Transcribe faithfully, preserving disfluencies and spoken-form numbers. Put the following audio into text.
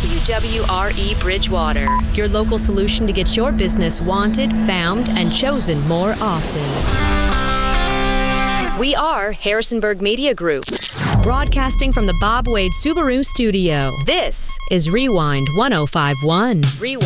W W R E Bridgewater, your local solution to get your business wanted, found, and chosen more often. We are Harrisonburg Media Group, broadcasting from the Bob Wade Subaru studio. This is Rewind one oh five one. Rewind.